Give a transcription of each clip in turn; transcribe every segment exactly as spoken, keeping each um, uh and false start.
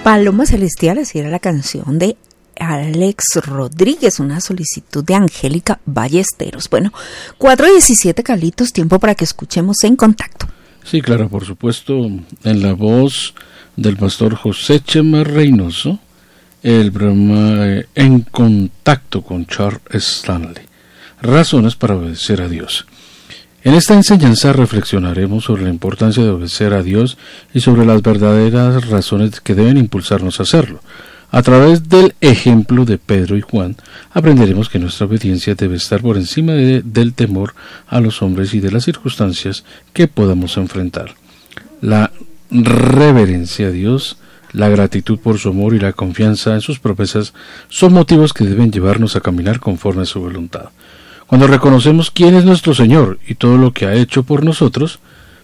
Paloma Celestial, así era la canción de Alex Rodríguez, una solicitud de Angélica Ballesteros. Bueno, cuatro diecisiete, Carlitos, tiempo para que escuchemos En Contacto. Sí, claro, por supuesto, en la voz del pastor José Chema Reynoso, el programa eh, En Contacto con Charles Stanley. Razones para obedecer a Dios. En esta enseñanza reflexionaremos sobre la importancia de obedecer a Dios y sobre las verdaderas razones que deben impulsarnos a hacerlo. A través del ejemplo de Pedro y Juan, aprenderemos que nuestra obediencia debe estar por encima de, del temor a los hombres y de las circunstancias que podamos enfrentar. La reverencia a Dios, la gratitud por su amor y la confianza en sus promesas son motivos que deben llevarnos a caminar conforme a su voluntad. Cuando reconocemos quién es nuestro Señor y todo lo que ha hecho por nosotros,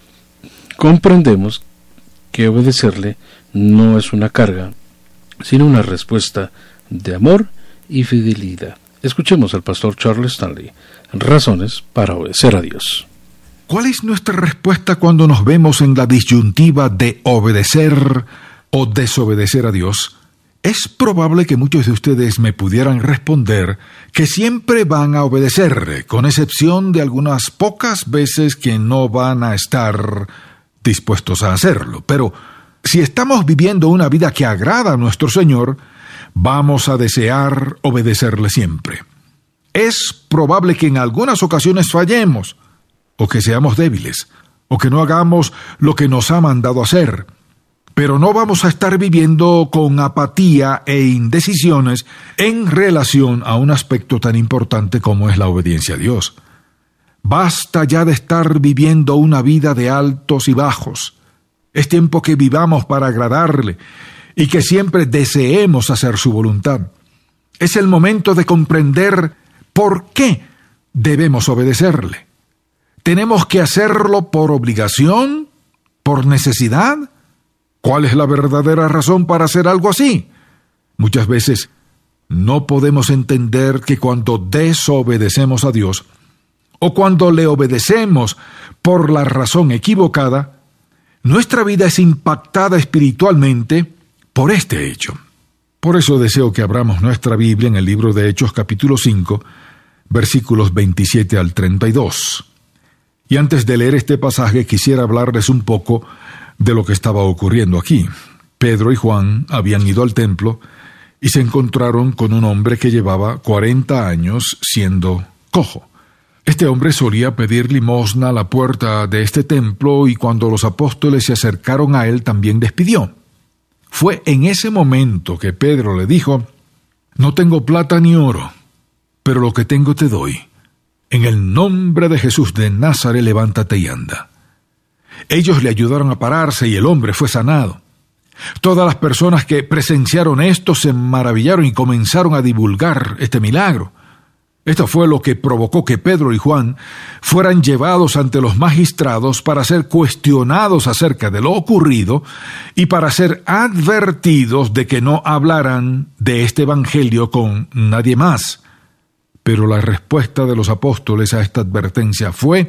comprendemos que obedecerle no es una carga, sino una respuesta de amor y fidelidad. Escuchemos al pastor Charles Stanley, razones para obedecer a Dios. ¿Cuál es nuestra respuesta cuando nos vemos en la disyuntiva de obedecer o desobedecer a Dios? Es probable que muchos de ustedes me pudieran responder que siempre van a obedecer, con excepción de algunas pocas veces que no van a estar dispuestos a hacerlo. Pero si estamos viviendo una vida que agrada a nuestro Señor, vamos a desear obedecerle siempre. Es probable que en algunas ocasiones fallemos, o que seamos débiles, o que no hagamos lo que nos ha mandado hacer. Pero no vamos a estar viviendo con apatía e indecisiones en relación a un aspecto tan importante como es la obediencia a Dios. Basta ya de estar viviendo una vida de altos y bajos. Es tiempo que vivamos para agradarle y que siempre deseemos hacer su voluntad. Es el momento de comprender por qué debemos obedecerle. ¿Tenemos que hacerlo por obligación? ¿Por necesidad? ¿Cuál es la verdadera razón para hacer algo así? Muchas veces no podemos entender que cuando desobedecemos a Dios o cuando le obedecemos por la razón equivocada, nuestra vida es impactada espiritualmente por este hecho. Por eso deseo que abramos nuestra Biblia en el libro de Hechos capítulo cinco, versículos veintisiete al treinta y dos. Y antes de leer este pasaje quisiera hablarles un poco de lo que estaba ocurriendo aquí. Pedro y Juan habían ido al templo y se encontraron con un hombre que llevaba cuarenta años siendo cojo. Este hombre solía pedir limosna a la puerta de este templo y cuando los apóstoles se acercaron a él también despidió. Fue en ese momento que Pedro le dijo: «No tengo plata ni oro, pero lo que tengo te doy. En el nombre de Jesús de Nazaret, levántate y anda». Ellos le ayudaron a pararse y el hombre fue sanado. Todas las personas que presenciaron esto se maravillaron y comenzaron a divulgar este milagro. Esto fue lo que provocó que Pedro y Juan fueran llevados ante los magistrados para ser cuestionados acerca de lo ocurrido y para ser advertidos de que no hablaran de este evangelio con nadie más. Pero la respuesta de los apóstoles a esta advertencia fue: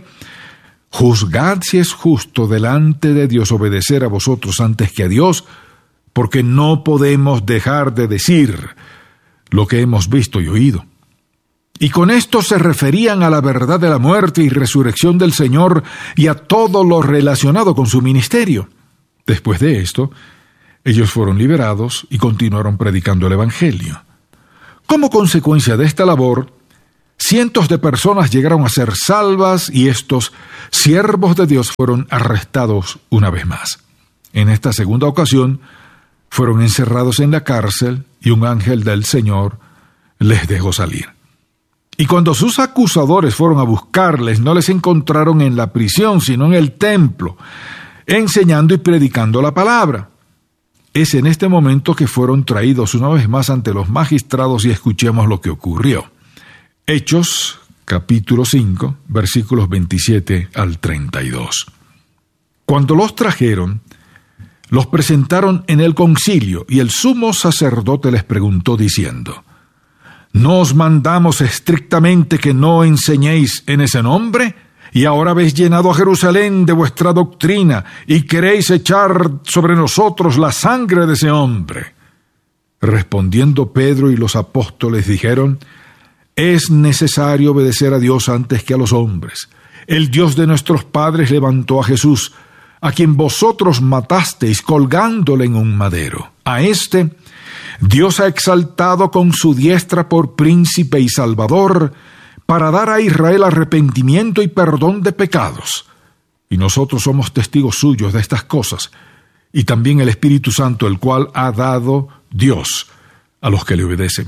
«Juzgad si es justo delante de Dios obedecer a vosotros antes que a Dios, porque no podemos dejar de decir lo que hemos visto y oído». Y con esto se referían a la verdad de la muerte y resurrección del Señor y a todo lo relacionado con su ministerio. Después de esto, ellos fueron liberados y continuaron predicando el Evangelio. Como consecuencia de esta labor, cientos de personas llegaron a ser salvas y estos siervos de Dios fueron arrestados una vez más. En esta segunda ocasión, fueron encerrados en la cárcel y un ángel del Señor les dejó salir. Y cuando sus acusadores fueron a buscarles, no les encontraron en la prisión, sino en el templo, enseñando y predicando la palabra. Es en este momento que fueron traídos una vez más ante los magistrados y escuchemos lo que ocurrió. Hechos, capítulo cinco, versículos veintisiete al treinta y dos. Cuando los trajeron, los presentaron en el concilio, y el sumo sacerdote les preguntó diciendo: ¿No os mandamos estrictamente que no enseñéis en ese nombre? y ahora habéis llenado a Jerusalén de vuestra doctrina, y queréis echar sobre nosotros la sangre de ese hombre. Respondiendo Pedro y los apóstoles dijeron: es necesario obedecer a Dios antes que a los hombres. El Dios de nuestros padres levantó a Jesús, a quien vosotros matasteis colgándole en un madero. A éste Dios ha exaltado con su diestra por príncipe y salvador, para dar a Israel arrepentimiento y perdón de pecados. Y nosotros somos testigos suyos de estas cosas, y también el Espíritu Santo, el cual ha dado Dios a los que le obedecen.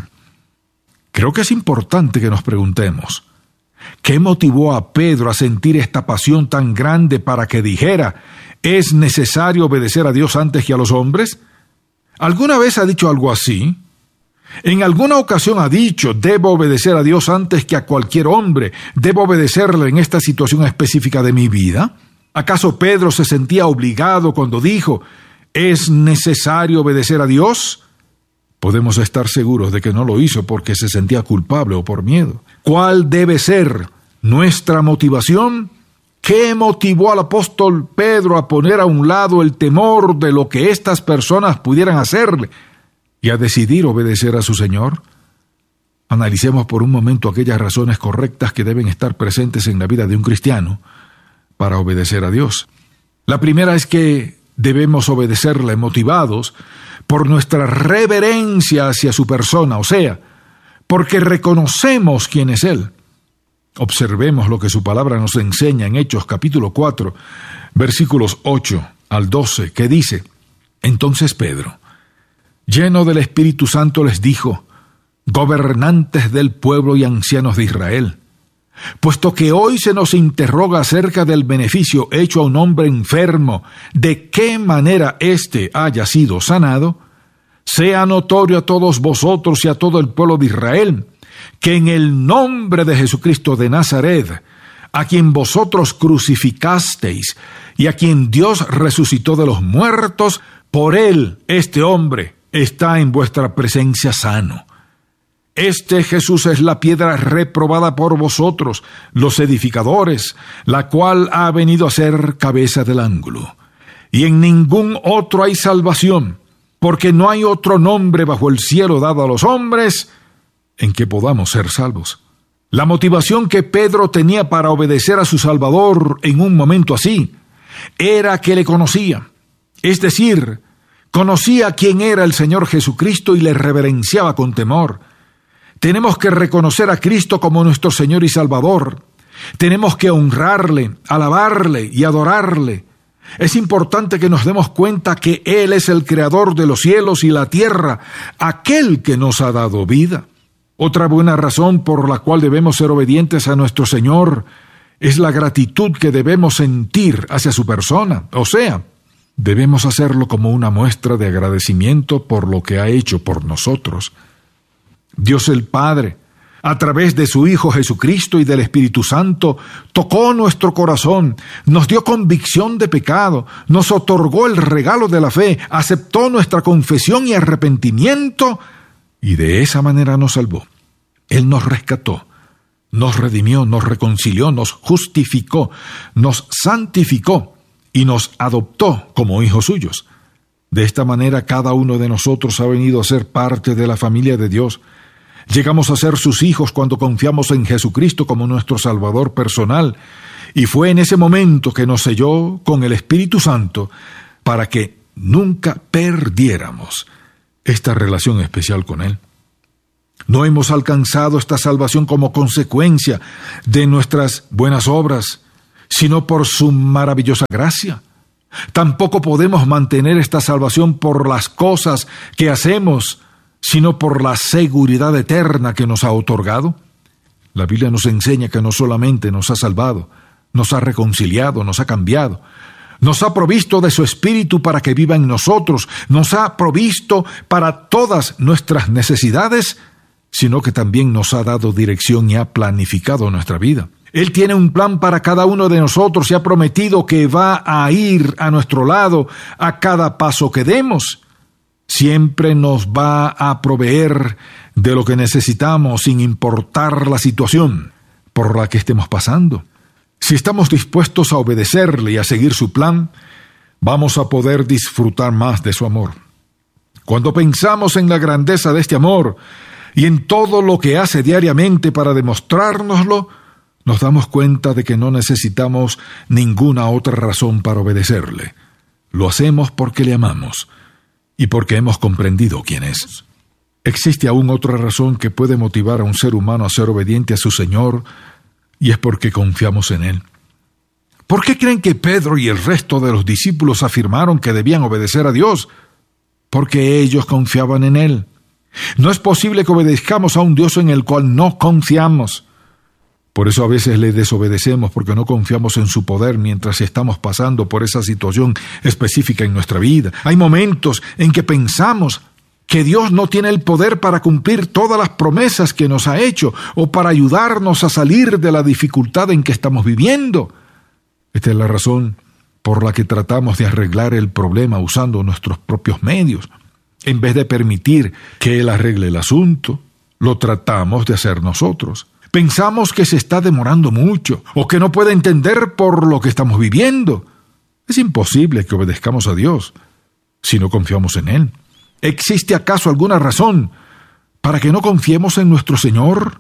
Creo que es importante que nos preguntemos, ¿qué motivó a Pedro a sentir esta pasión tan grande para que dijera: ¿es necesario obedecer a Dios antes que a los hombres? ¿Alguna vez ha dicho algo así? ¿En alguna ocasión ha dicho: debo obedecer a Dios antes que a cualquier hombre? ¿Debo obedecerle en esta situación específica de mi vida? ¿Acaso Pedro se sentía obligado cuando dijo: ¿es necesario obedecer a Dios? Podemos estar seguros de que no lo hizo porque se sentía culpable o por miedo. ¿Cuál debe ser nuestra motivación? ¿Qué motivó al apóstol Pedro a poner a un lado el temor de lo que estas personas pudieran hacerle y a decidir obedecer a su Señor? Analicemos por un momento aquellas razones correctas que deben estar presentes en la vida de un cristiano para obedecer a Dios. La primera es que debemos obedecerle motivados por nuestra reverencia hacia su persona, o sea, porque reconocemos quién es Él. Observemos lo que su palabra nos enseña en Hechos capítulo cuatro, versículos ocho al doce, que dice: entonces Pedro, lleno del Espíritu Santo, les dijo: gobernantes del pueblo y ancianos de Israel, puesto que hoy se nos interroga acerca del beneficio hecho a un hombre enfermo, de qué manera éste haya sido sanado, sea notorio a todos vosotros y a todo el pueblo de Israel, que en el nombre de Jesucristo de Nazaret, a quien vosotros crucificasteis y a quien Dios resucitó de los muertos, por él este hombre está en vuestra presencia sano. Este Jesús es la piedra reprobada por vosotros, los edificadores, la cual ha venido a ser cabeza del ángulo. Y en ningún otro hay salvación, porque no hay otro nombre bajo el cielo dado a los hombres en que podamos ser salvos. La motivación que Pedro tenía para obedecer a su Salvador en un momento así era que le conocía, es decir, conocía quién era el Señor Jesucristo y le reverenciaba con temor. Tenemos que reconocer a Cristo como nuestro Señor y Salvador. Tenemos que honrarle, alabarle y adorarle. Es importante que nos demos cuenta que Él es el Creador de los cielos y la tierra, aquel que nos ha dado vida. Otra buena razón por la cual debemos ser obedientes a nuestro Señor es la gratitud que debemos sentir hacia su persona. O sea, debemos hacerlo como una muestra de agradecimiento por lo que ha hecho por nosotros. Dios el Padre, a través de su Hijo Jesucristo y del Espíritu Santo, tocó nuestro corazón, nos dio convicción de pecado, nos otorgó el regalo de la fe, aceptó nuestra confesión y arrepentimiento, y de esa manera nos salvó. Él nos rescató, nos redimió, nos reconcilió, nos justificó, nos santificó y nos adoptó como hijos suyos. De esta manera cada uno de nosotros ha venido a ser parte de la familia de Dios. Llegamos a ser sus hijos cuando confiamos en Jesucristo como nuestro Salvador personal, y fue en ese momento que nos selló con el Espíritu Santo para que nunca perdiéramos esta relación especial con Él. No hemos alcanzado esta salvación como consecuencia de nuestras buenas obras, sino por su maravillosa gracia. Tampoco podemos mantener esta salvación por las cosas que hacemos, sino por la seguridad eterna que nos ha otorgado. La Biblia nos enseña que no solamente nos ha salvado, nos ha reconciliado, nos ha cambiado, nos ha provisto de su Espíritu para que viva en nosotros, nos ha provisto para todas nuestras necesidades, sino que también nos ha dado dirección y ha planificado nuestra vida. Él tiene un plan para cada uno de nosotros y ha prometido que va a ir a nuestro lado a cada paso que demos. Siempre nos va a proveer de lo que necesitamos sin importar la situación por la que estemos pasando. Si estamos dispuestos a obedecerle y a seguir su plan, vamos a poder disfrutar más de su amor. Cuando pensamos en la grandeza de este amor y en todo lo que hace diariamente para demostrárnoslo, nos damos cuenta de que no necesitamos ninguna otra razón para obedecerle. Lo hacemos porque le amamos y porque hemos comprendido quién es. Existe aún otra razón que puede motivar a un ser humano a ser obediente a su Señor, y es porque confiamos en Él. ¿Por qué creen que Pedro y el resto de los discípulos afirmaron que debían obedecer a Dios? Porque ellos confiaban en Él. No es posible que obedezcamos a un Dios en el cual no confiamos. Por eso a veces le desobedecemos porque no confiamos en su poder mientras estamos pasando por esa situación específica en nuestra vida. Hay momentos en que pensamos que Dios no tiene el poder para cumplir todas las promesas que nos ha hecho o para ayudarnos a salir de la dificultad en que estamos viviendo. Esta es la razón por la que tratamos de arreglar el problema usando nuestros propios medios. En vez de permitir que Él arregle el asunto, lo tratamos de hacer nosotros. Pensamos que se está demorando mucho o que no puede entender por lo que estamos viviendo. Es imposible que obedezcamos a Dios si no confiamos en Él. ¿Existe acaso alguna razón para que no confiemos en nuestro Señor?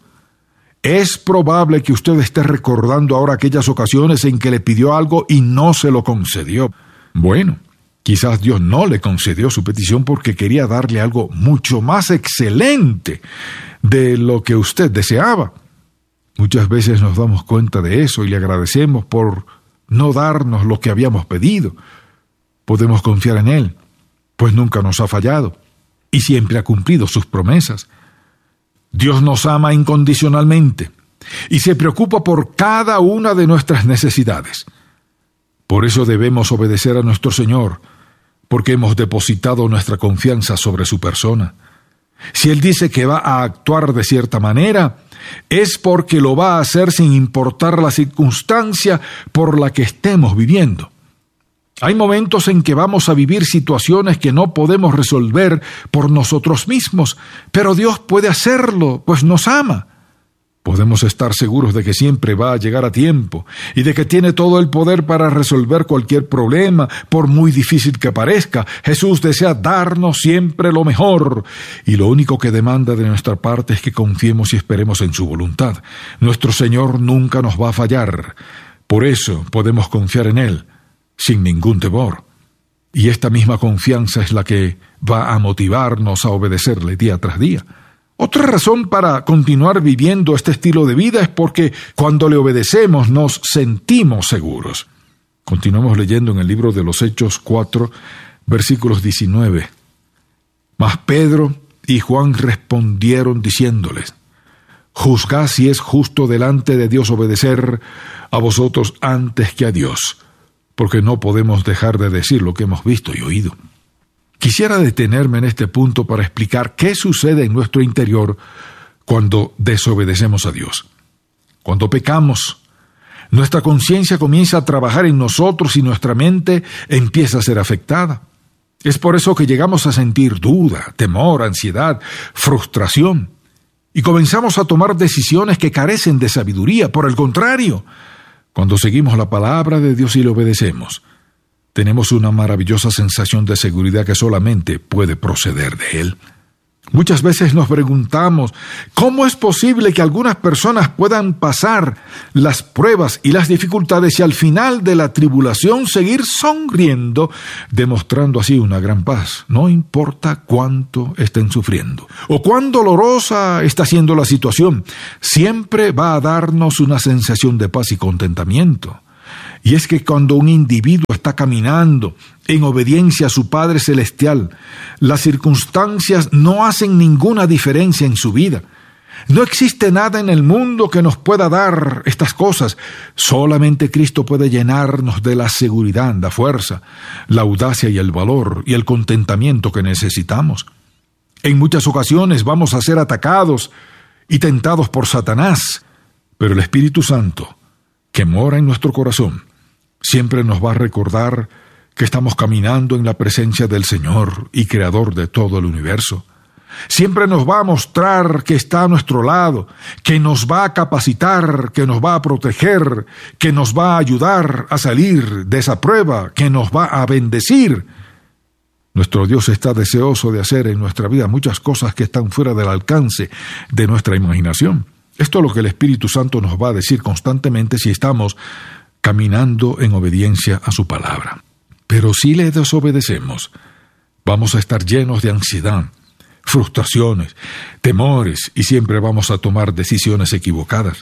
Es probable que usted esté recordando ahora aquellas ocasiones en que le pidió algo y no se lo concedió. Bueno, quizás Dios no le concedió su petición porque quería darle algo mucho más excelente de lo que usted deseaba. Muchas veces nos damos cuenta de eso y le agradecemos por no darnos lo que habíamos pedido. Podemos confiar en Él, pues nunca nos ha fallado y siempre ha cumplido sus promesas. Dios nos ama incondicionalmente y se preocupa por cada una de nuestras necesidades. Por eso debemos obedecer a nuestro Señor, porque hemos depositado nuestra confianza sobre su persona. Si Él dice que va a actuar de cierta manera, es porque lo va a hacer sin importar la circunstancia por la que estemos viviendo. Hay momentos en que vamos a vivir situaciones que no podemos resolver por nosotros mismos, pero Dios puede hacerlo, pues nos ama. Podemos estar seguros de que siempre va a llegar a tiempo y de que tiene todo el poder para resolver cualquier problema, por muy difícil que parezca. Jesús desea darnos siempre lo mejor y lo único que demanda de nuestra parte es que confiemos y esperemos en su voluntad. Nuestro Señor nunca nos va a fallar. Por eso podemos confiar en Él sin ningún temor. Y esta misma confianza es la que va a motivarnos a obedecerle día tras día. Otra razón para continuar viviendo este estilo de vida es porque cuando le obedecemos nos sentimos seguros. Continuamos leyendo en el libro de los Hechos cuatro, versículos diecinueve. Mas Pedro y Juan respondieron diciéndoles: juzgad si es justo delante de Dios obedecer a vosotros antes que a Dios, porque no podemos dejar de decir lo que hemos visto y oído. Quisiera detenerme en este punto para explicar qué sucede en nuestro interior cuando desobedecemos a Dios. Cuando pecamos, nuestra conciencia comienza a trabajar en nosotros y nuestra mente empieza a ser afectada. Es por eso que llegamos a sentir duda, temor, ansiedad, frustración, y comenzamos a tomar decisiones que carecen de sabiduría. Por el contrario, cuando seguimos la palabra de Dios y le obedecemos, tenemos una maravillosa sensación de seguridad que solamente puede proceder de Él. Muchas veces nos preguntamos, ¿cómo es posible que algunas personas puedan pasar las pruebas y las dificultades y al final de la tribulación seguir sonriendo, demostrando así una gran paz? No importa cuánto estén sufriendo o cuán dolorosa está siendo la situación, siempre va a darnos una sensación de paz y contentamiento. Y es que cuando un individuo está caminando en obediencia a su Padre Celestial, las circunstancias no hacen ninguna diferencia en su vida. No existe nada en el mundo que nos pueda dar estas cosas. Solamente Cristo puede llenarnos de la seguridad, la fuerza, la audacia y el valor y el contentamiento que necesitamos. En muchas ocasiones vamos a ser atacados y tentados por Satanás, pero el Espíritu Santo, que mora en nuestro corazón, siempre nos va a recordar que estamos caminando en la presencia del Señor y Creador de todo el universo. siempre nos va a mostrar que está a nuestro lado, que nos va a capacitar, que nos va a proteger, que nos va a ayudar a salir de esa prueba, que nos va a bendecir. Nuestro Dios está deseoso de hacer en nuestra vida muchas cosas que están fuera del alcance de nuestra imaginación. Esto es lo que el Espíritu Santo nos va a decir constantemente si estamos caminando en obediencia a su palabra. Pero si le desobedecemos, vamos a estar llenos de ansiedad, frustraciones, temores y siempre vamos a tomar decisiones equivocadas.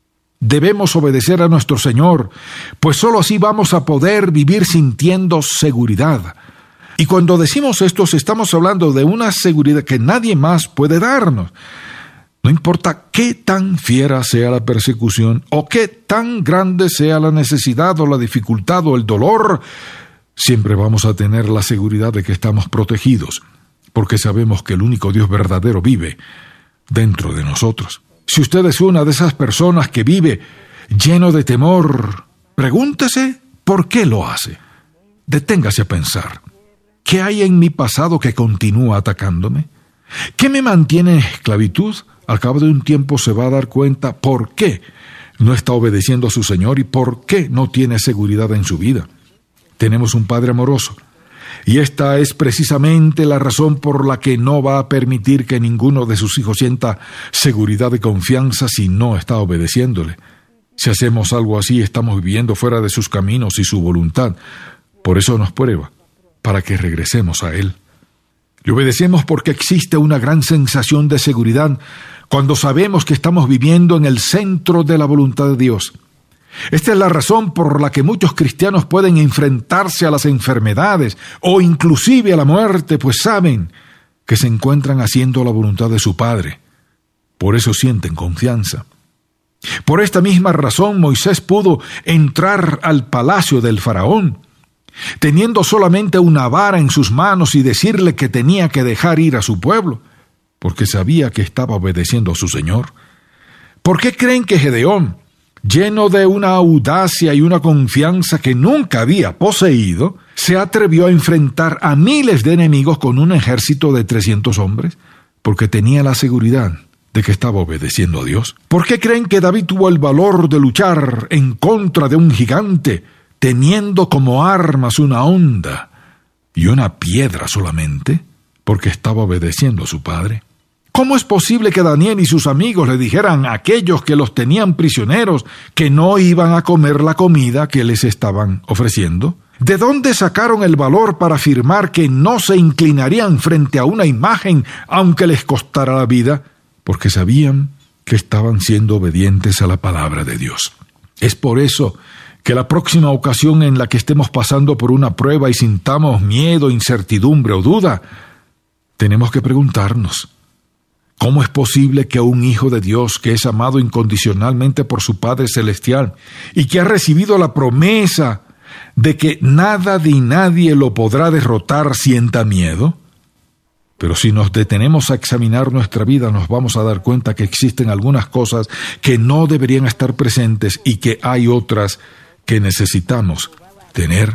Debemos obedecer a nuestro Señor, pues sólo así vamos a poder vivir sintiendo seguridad. Y cuando decimos esto, estamos hablando de una seguridad que nadie más puede darnos. No importa qué tan fiera sea la persecución, o qué tan grande sea la necesidad o la dificultad o el dolor, siempre vamos a tener la seguridad de que estamos protegidos, porque sabemos que el único Dios verdadero vive dentro de nosotros. Si usted es una de esas personas que vive lleno de temor, pregúntese por qué lo hace. Deténgase a pensar. ¿Qué hay en mi pasado que continúa atacándome? ¿Qué me mantiene en esclavitud? Al cabo de un tiempo se va a dar cuenta por qué no está obedeciendo a su Señor y por qué no tiene seguridad en su vida. Tenemos un Padre amoroso, y esta es precisamente la razón por la que no va a permitir que ninguno de sus hijos sienta seguridad y confianza si no está obedeciéndole. Si hacemos algo así, estamos viviendo fuera de sus caminos y su voluntad. Por eso nos prueba, para que regresemos a Él. Le obedecemos porque existe una gran sensación de seguridad cuando sabemos que estamos viviendo en el centro de la voluntad de Dios. Esta es la razón por la que muchos cristianos pueden enfrentarse a las enfermedades o inclusive a la muerte, pues saben que se encuentran haciendo la voluntad de su Padre. Por eso sienten confianza. Por esta misma razón Moisés pudo entrar al palacio del faraón, teniendo solamente una vara en sus manos y decirle que tenía que dejar ir a su pueblo, porque sabía que estaba obedeciendo a su Señor. ¿Por qué creen que Gedeón, lleno de una audacia y una confianza que nunca había poseído, se atrevió a enfrentar a miles de enemigos con un ejército de trescientos hombres? Porque tenía la seguridad de que estaba obedeciendo a Dios. ¿Por qué creen que David tuvo el valor de luchar en contra de un gigante, teniendo como armas una honda y una piedra solamente? Porque estaba obedeciendo a su padre. ¿Cómo es posible que Daniel y sus amigos le dijeran a aquellos que los tenían prisioneros que no iban a comer la comida que les estaban ofreciendo? ¿De dónde sacaron el valor para afirmar que no se inclinarían frente a una imagen aunque les costara la vida? Porque sabían que estaban siendo obedientes a la palabra de Dios. Es por eso que la próxima ocasión en la que estemos pasando por una prueba y sintamos miedo, incertidumbre o duda, tenemos que preguntarnos: ¿cómo es posible que un hijo de Dios que es amado incondicionalmente por su Padre Celestial y que ha recibido la promesa de que nada ni nadie lo podrá derrotar sienta miedo? Pero si nos detenemos a examinar nuestra vida, nos vamos a dar cuenta que existen algunas cosas que no deberían estar presentes y que hay otras que necesitamos tener.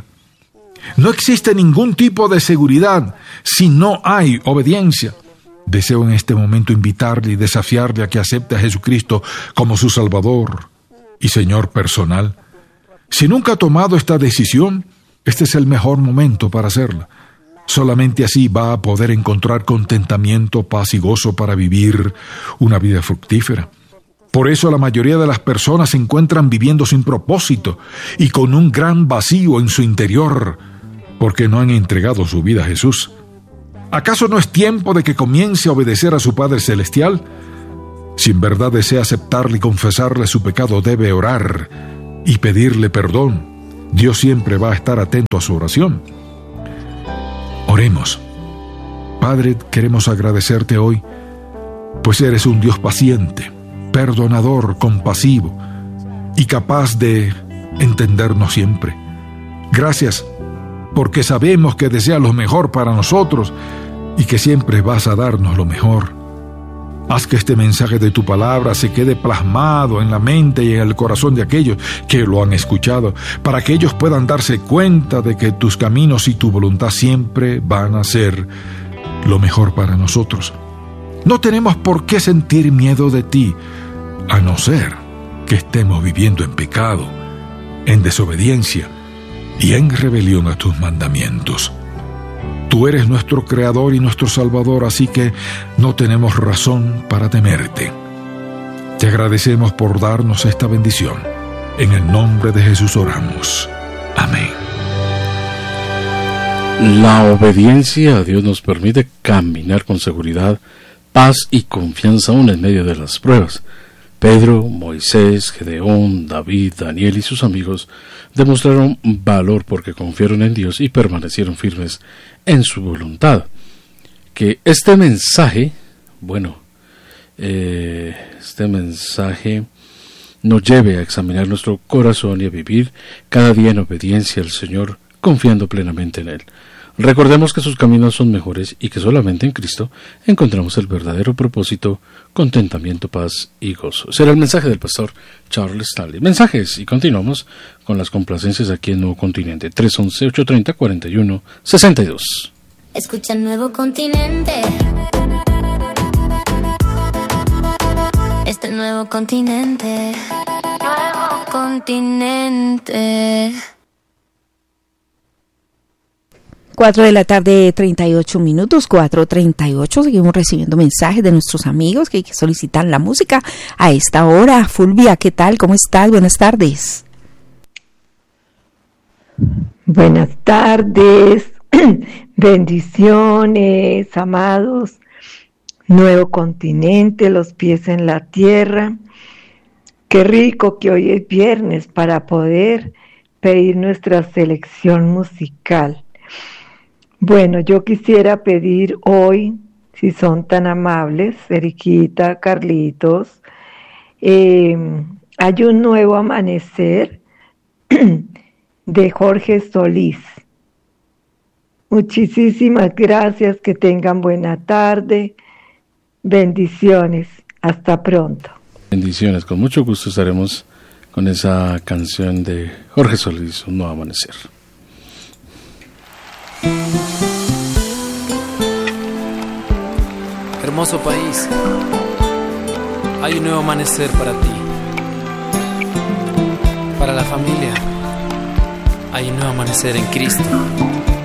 No existe ningún tipo de seguridad si no hay obediencia. Deseo en este momento invitarle y desafiarle a que acepte a Jesucristo como su Salvador y Señor personal. Si nunca ha tomado esta decisión, este es el mejor momento para hacerla. Solamente así va a poder encontrar contentamiento, paz y gozo para vivir una vida fructífera. Por eso la mayoría de las personas se encuentran viviendo sin propósito y con un gran vacío en su interior, porque no han entregado su vida a Jesús. ¿Acaso no es tiempo de que comience a obedecer a su Padre Celestial? Si en verdad desea aceptarle y confesarle su pecado, debe orar y pedirle perdón. Dios siempre va a estar atento a su oración. Oremos. Padre, queremos agradecerte hoy, pues eres un Dios paciente, perdonador, compasivo y capaz de entendernos siempre. Gracias, porque sabemos que deseas lo mejor para nosotros y que siempre vas a darnos lo mejor. Haz que este mensaje de tu palabra se quede plasmado en la mente y en el corazón de aquellos que lo han escuchado, para que ellos puedan darse cuenta de que tus caminos y tu voluntad siempre van a ser lo mejor para nosotros. No tenemos por qué sentir miedo de ti, a no ser que estemos viviendo en pecado, en desobediencia y en rebelión a tus mandamientos. Tú eres nuestro Creador y nuestro Salvador, así que no tenemos razón para temerte. Te agradecemos por darnos esta bendición. En el nombre de Jesús oramos. Amén. La obediencia a Dios nos permite caminar con seguridad, paz y confianza aún en medio de las pruebas. Pedro, Moisés, Gedeón, David, Daniel y sus amigos demostraron valor porque confiaron en Dios y permanecieron firmes en su voluntad. Que este mensaje, bueno, eh, este mensaje nos lleve a examinar nuestro corazón y a vivir cada día en obediencia al Señor, confiando plenamente en Él. Recordemos que sus caminos son mejores y que solamente en Cristo encontramos el verdadero propósito, contentamiento, paz y gozo. Será el mensaje del pastor Charles Stanley. Mensajes, y continuamos con las complacencias aquí en Nuevo Continente. tres once, ochocientos treinta, cuarenta y uno, sesenta y dos. Escucha Nuevo Continente. Este nuevo continente. Nuevo Continente. Cuatro de la tarde, treinta y ocho minutos, cuatro treinta y ocho. Seguimos recibiendo mensajes de nuestros amigos que solicitan la música a esta hora. Fulvia, ¿qué tal? ¿Cómo estás? Buenas tardes. Buenas tardes. Bendiciones, amados. Nuevo Continente, los pies en la tierra. Qué rico que hoy es viernes para poder pedir nuestra selección musical. Bueno, yo quisiera pedir hoy, si son tan amables, Eriquita, Carlitos, eh, hay un nuevo amanecer de Jorge Solís. Muchísimas gracias, que tengan buena tarde, bendiciones, hasta pronto. Bendiciones, con mucho gusto estaremos con esa canción de Jorge Solís, Un Nuevo Amanecer. Hermoso país, hay un nuevo amanecer para ti. Para la familia, hay un nuevo amanecer en Cristo.